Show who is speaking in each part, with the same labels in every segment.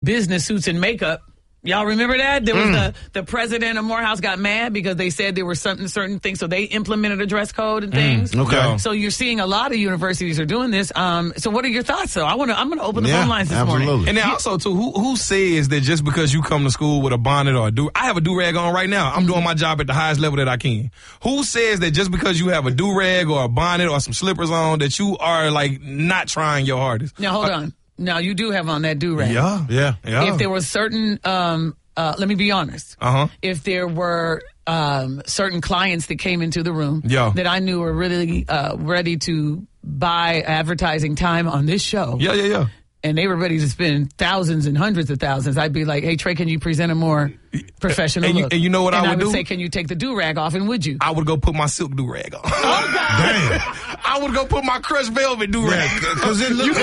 Speaker 1: business suits and makeup. Y'all remember that? There was the president of Morehouse got mad because they said there were certain things, so they implemented a dress code and things.
Speaker 2: Okay.
Speaker 1: So you're seeing a lot of universities are doing this. So what are your thoughts, though? I'm going to open the phone lines this morning.
Speaker 3: And then also, too, who says that just because you come to school with a bonnet or I have a do-rag on right now. I'm doing my job at the highest level that I can. Who says that just because you have a do-rag or a bonnet or some slippers on that you are, like, not trying your hardest?
Speaker 1: Now, hold on. Now, you do have on that do-rag.
Speaker 3: Yeah.
Speaker 1: If there were certain, let me be honest. If there were certain clients that came into the room that I knew were really ready to buy advertising time on this show.
Speaker 3: Yeah.
Speaker 1: And they were ready to spend thousands and hundreds of thousands. I'd be like, hey, Trey, can you present a more professional look?
Speaker 3: And you know what I would do?
Speaker 1: I would say, can you take the do-rag off, and would you?
Speaker 3: I would go put my silk do-rag on.
Speaker 1: Oh, God.
Speaker 2: Damn.
Speaker 3: I would go put my crushed velvet do-rag.
Speaker 2: Because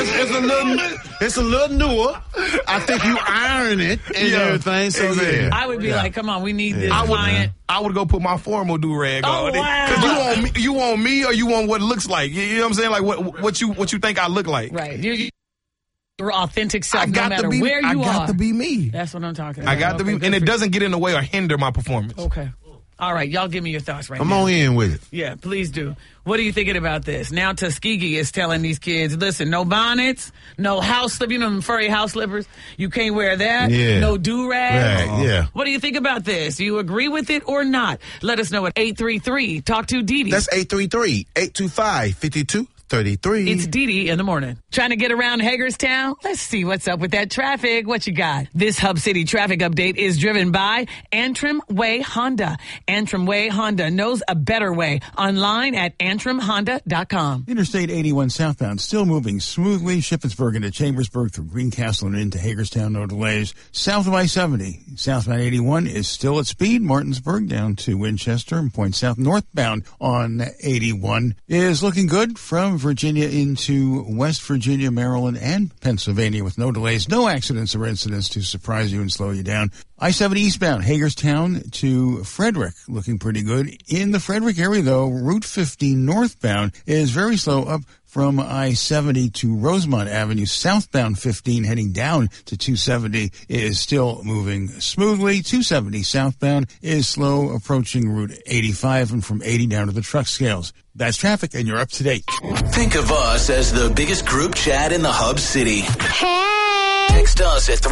Speaker 2: it's a little newer. I think you iron it and everything. So
Speaker 3: exactly.
Speaker 1: I would be like, come on, we need this client.
Speaker 3: I would go put my formal do-rag on.
Speaker 1: Wow.
Speaker 3: Because you want me or you want what it looks like. You know what I'm saying? Like what you think I look like.
Speaker 1: Right. Your authentic self,
Speaker 3: no
Speaker 1: matter where you are.
Speaker 3: I got to be me.
Speaker 1: That's what I'm talking about.
Speaker 3: I got to be, and it doesn't get in the way or hinder my performance.
Speaker 1: Okay. All right, y'all give me your thoughts right now.
Speaker 2: Come on in with it.
Speaker 1: Yeah, please do. What are you thinking about this? Now Tuskegee is telling these kids, listen, no bonnets, no house slippers, them furry house slippers. You can't wear that.
Speaker 2: Yeah.
Speaker 1: No do-rag.
Speaker 2: Right, yeah.
Speaker 1: What do you think about this? Do you agree with it or not? Let us know at 833. Talk to Dee Dee.
Speaker 2: That's 833-825-5233.
Speaker 1: It's Dee Dee in the morning. Trying to get around Hagerstown? Let's see what's up with that traffic. What you got? This Hub City traffic update is driven by Antrim Way Honda. Antrim Way Honda knows a better way. Online at antrimhonda.com.
Speaker 4: Interstate 81 southbound still moving smoothly. Shippensburg into Chambersburg through Greencastle and into Hagerstown. No delays. South of I-70. Southbound 81 is still at speed. Martinsburg down to Winchester and point south. Northbound on 81 is looking good from Virginia into West Virginia, Maryland, and Pennsylvania with no delays, no accidents or incidents to surprise you and slow you down. I-70 eastbound, Hagerstown to Frederick, looking pretty good. In the Frederick area, though, Route 50 northbound is very slow up from I-70 to Rosemont Avenue. Southbound 15 heading down to 270 is still moving smoothly. 270 southbound is slow approaching Route 85 and from 80 down to the truck scales. That's traffic, and you're up to date.
Speaker 5: Think of us as the biggest group chat in the Hub City.
Speaker 6: Hey!
Speaker 5: Text us at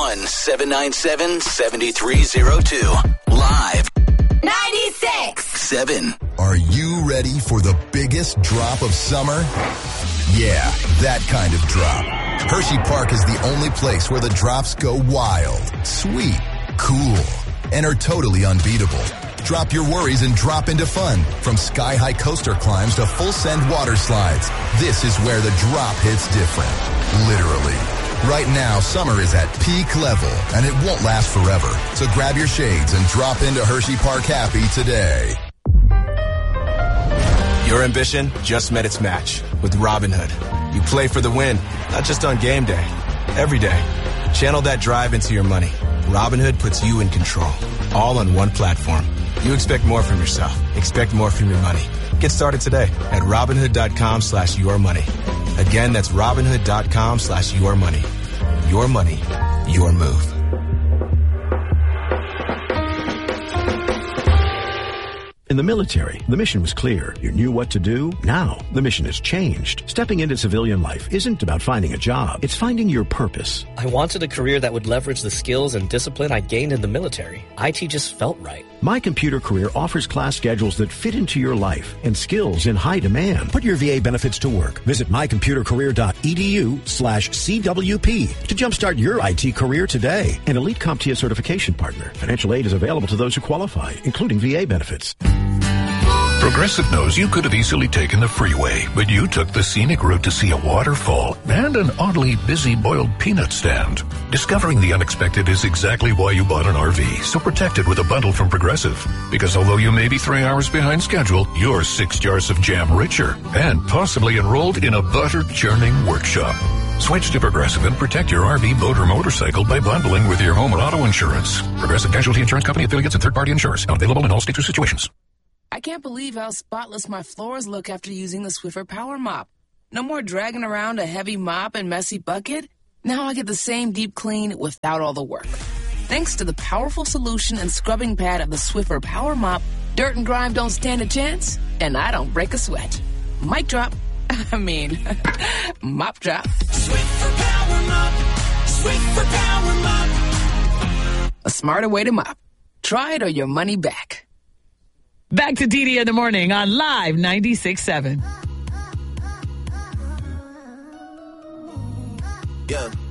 Speaker 5: 301-797-7302. Live.
Speaker 6: 96.7.
Speaker 7: Are you ready for the biggest drop of summer? Yeah, that kind of drop. Hershey Park is the only place where the drops go wild, sweet, cool, and are totally unbeatable. Drop your worries and drop into fun. From sky-high coaster climbs to full-send water slides, this is where the drop hits different. Literally. Right now, summer is at peak level, and it won't last forever. So grab your shades and drop into Hershey Park Happy today.
Speaker 8: Your ambition just met its match with Robinhood. You play for the win, not just on game day, every day. Channel that drive into your money. Robinhood puts you in control, all on one platform. You expect more from yourself. Expect more from your money. Get started today at Robinhood.com/yourmoney. Again, that's Robinhood.com/yourmoney. Your money, your move.
Speaker 9: In the military, the mission was clear. You knew what to do. Now, the mission has changed. Stepping into civilian life isn't about finding a job. It's finding your purpose.
Speaker 10: I wanted a career that would leverage the skills and discipline I gained in the military. IT just felt right.
Speaker 9: My Computer Career offers class schedules that fit into your life and skills in high demand. Put your VA benefits to work. Visit mycomputercareer.edu/CWP to jumpstart your IT career today. An elite CompTIA certification partner. Financial aid is available to those who qualify, including VA benefits.
Speaker 11: Progressive knows you could have easily taken the freeway, but you took the scenic route to see a waterfall and an oddly busy boiled peanut stand. Discovering the unexpected is exactly why you bought an RV, so protect it with a bundle from Progressive. Because although you may be 3 hours behind schedule, you're 6 jars of jam richer and possibly enrolled in a butter-churning workshop. Switch to Progressive and protect your RV, boat, or motorcycle by bundling with your home and auto insurance. Progressive Casualty Insurance Company affiliates and third-party insurers. Not available in all states or situations.
Speaker 12: I can't believe how spotless my floors look after using the Swiffer Power Mop. No more dragging around a heavy mop and messy bucket. Now I get the same deep clean without all the work. Thanks to the powerful solution and scrubbing pad of the Swiffer Power Mop, dirt and grime don't stand a chance, and I don't break a sweat. Mic drop. Mop drop.
Speaker 6: Swiffer Power Mop. Swiffer Power Mop.
Speaker 12: A smarter way to mop. Try it or your money back.
Speaker 1: Back to Didi in the morning on Live 96.7.
Speaker 5: Yeah.